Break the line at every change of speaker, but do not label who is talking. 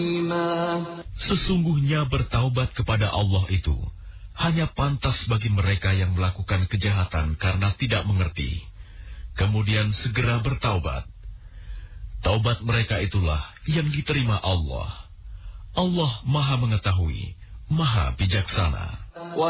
Sesungguhnya bertaubat kepada Allah itu hanya pantas bagi mereka yang melakukan kejahatan karena tidak mengerti, kemudian segera bertaubat. Taubat mereka itulah yang diterima Allah. Allah Maha Mengetahui, Maha Bijaksana.